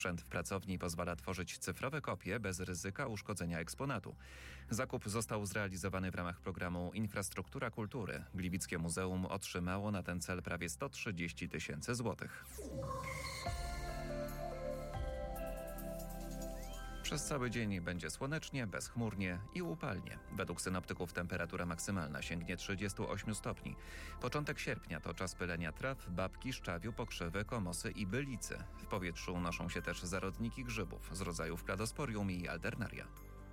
Sprzęt w pracowni pozwala tworzyć cyfrowe kopie bez ryzyka uszkodzenia eksponatu. Zakup został zrealizowany w ramach programu Infrastruktura Kultury. Gliwickie Muzeum otrzymało na ten cel prawie 130 000 złotych. Przez cały dzień będzie słonecznie, bezchmurnie i upalnie. Według synoptyków temperatura maksymalna sięgnie 38 stopni. Początek sierpnia to czas pylenia traw, babki, szczawiu, pokrzywy, komosy i bylicy. W powietrzu unoszą się też zarodniki grzybów z rodzajów kladosporium i alternaria.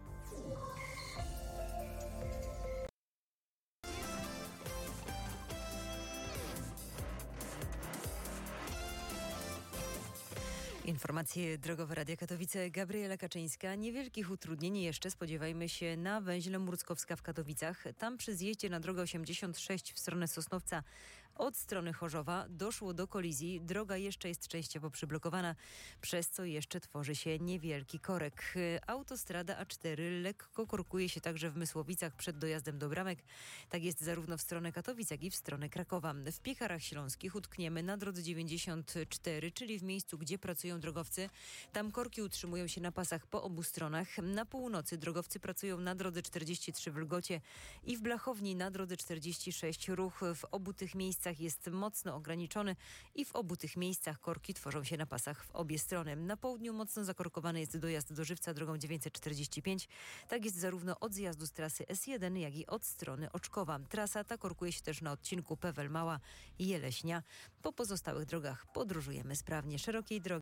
Informacje drogowe Radia Katowice, Gabriela Kaczyńska. Niewielkich utrudnień jeszcze spodziewajmy się na węźle Murckowska w Katowicach. Tam przy zjeździe na drogę 86 w stronę Sosnowca od strony Chorzowa doszło do kolizji. Droga jeszcze jest częściowo przyblokowana, przez co jeszcze tworzy się niewielki korek. Autostrada A4 lekko korkuje się także w Mysłowicach przed dojazdem do Bramek. Tak jest zarówno w stronę Katowic, jak i w stronę Krakowa. W Piekarach Śląskich utkniemy na drodze 94, czyli w miejscu, gdzie pracują drogowcy. Tam korki utrzymują się na pasach po obu stronach. Na północy drogowcy pracują na drodze 43 w Lgocie i w Blachowni na drodze 46. Ruch w obu tych miejscach jest mocno ograniczony i w obu tych miejscach korki tworzą się na pasach w obie strony. Na południu mocno zakorkowany jest dojazd do Żywca drogą 945. Tak jest zarówno od zjazdu z trasy S1, jak i od strony Oczkowa. Trasa ta korkuje się też na odcinku Pewel Mała i Jeleśnia. Po pozostałych drogach podróżujemy sprawnie. Szerokiej drogi.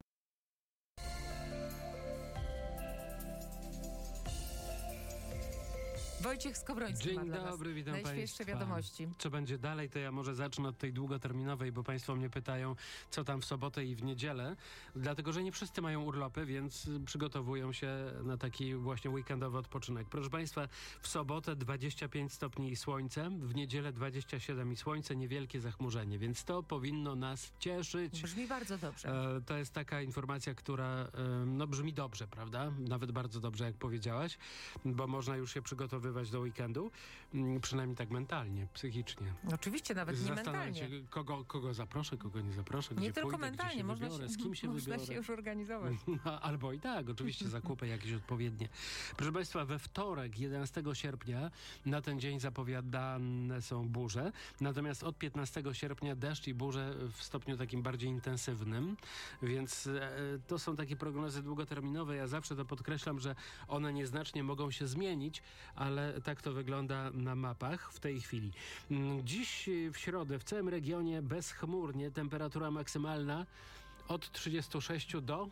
Wojciech Skowroński Dzień ma dla dobry, nas witam najświeższe Państwa. wiadomości. Co będzie dalej, to ja może zacznę od tej długoterminowej, bo Państwo mnie pytają, co tam w sobotę i w niedzielę. Dlatego, że nie wszyscy mają urlopy, więc przygotowują się na taki właśnie weekendowy odpoczynek. Proszę Państwa, w sobotę 25 stopni i słońce, w niedzielę 27 i słońce, niewielkie zachmurzenie, więc to powinno nas cieszyć. Brzmi bardzo dobrze. To jest taka informacja, która brzmi dobrze, prawda? Nawet bardzo dobrze, jak powiedziałaś, bo można już się przygotowywać do weekendu, przynajmniej tak mentalnie, psychicznie. Oczywiście, nawet nie mentalnie. Kogo zaproszę, kogo nie zaproszę, gdzie Nie tylko pójdę, mentalnie, gdzie się wybiorę, z kim się można wybiorę. się już organizować. Albo i tak, oczywiście zakupy jakieś odpowiednie. Proszę Państwa, we wtorek, 11 sierpnia, na ten dzień zapowiadane są burze, natomiast od 15 sierpnia deszcz i burze w stopniu takim bardziej intensywnym, więc to są takie prognozy długoterminowe. Ja zawsze to podkreślam, że one nieznacznie mogą się zmienić, ale tak to wygląda na mapach w tej chwili. Dziś w środę w całym regionie bezchmurnie, temperatura maksymalna od 36 do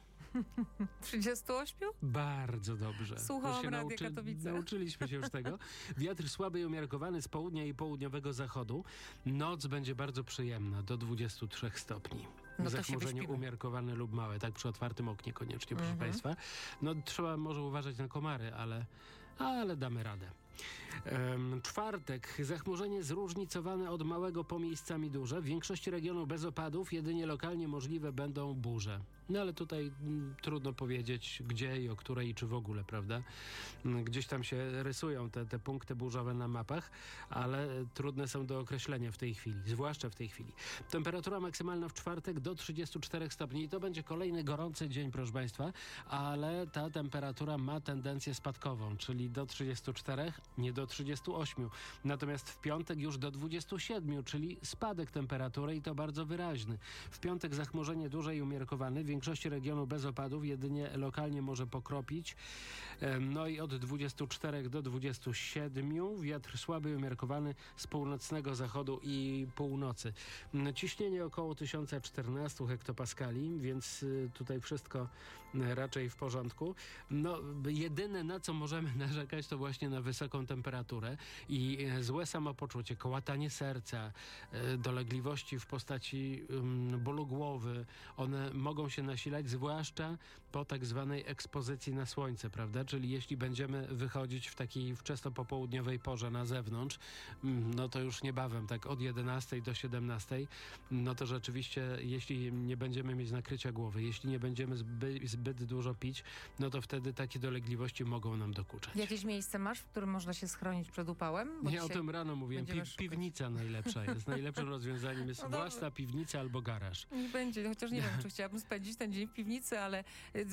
38? Bardzo dobrze. Słucham Radia Katowice. Nauczyliśmy się już tego. Wiatr słaby i umiarkowany z południa i południowego zachodu. Noc będzie bardzo przyjemna, do 23 stopni. No Zachmurzenie umiarkowane lub małe, tak przy otwartym oknie koniecznie, proszę Państwa. No trzeba może uważać na komary, ale damy radę. Czwartek. Zachmurzenie zróżnicowane od małego po miejscami duże. W większości regionów bez opadów, jedynie lokalnie możliwe będą burze. No ale tutaj trudno powiedzieć, gdzie i o której i czy w ogóle, prawda? Gdzieś tam się rysują te punkty burzowe na mapach, ale trudne są do określenia w tej chwili, zwłaszcza w tej chwili. Temperatura maksymalna w czwartek do 34 stopni i to będzie kolejny gorący dzień, proszę Państwa, ale ta temperatura ma tendencję spadkową, czyli do 34, nie do 38. Natomiast w piątek już do 27, czyli spadek temperatury i to bardzo wyraźny. W piątek zachmurzenie duże i umiarkowane, w większości regionów bez opadów, jedynie lokalnie może pokropić. No i od 24 do 27 wiatr słaby i umiarkowany z północnego zachodu i północy. Ciśnienie około 1014 hektopaskali, więc tutaj wszystko raczej w porządku. No, jedyne na co możemy narzekać to właśnie na wysoką temperaturę i złe samopoczucie, kołatanie serca, dolegliwości w postaci bólu głowy. One mogą się nasilać, zwłaszcza po tak zwanej ekspozycji na słońce, prawda? Czyli jeśli będziemy wychodzić w takiej wczesnopopołudniowej porze na zewnątrz, no to już niebawem, tak od 11 do 17, no to rzeczywiście, jeśli nie będziemy mieć nakrycia głowy, jeśli nie będziemy zbyt dużo pić, no to wtedy takie dolegliwości mogą nam dokuczać. Jakieś miejsce masz, w którym można się schronić przed upałem? Bo ja o tym rano mówiłem. Piwnica najlepsza jest. Najlepszym rozwiązaniem jest własna piwnica albo garaż. Nie będzie, chociaż nie wiem, czy chciałabym spędzić spędzić ten dzień w piwnicy, ale